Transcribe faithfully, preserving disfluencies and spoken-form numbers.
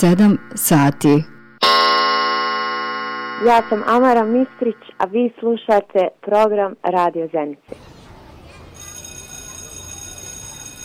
sedam sati. Ja sam Amara Mistrić, a vi slušate program Radio Zenice.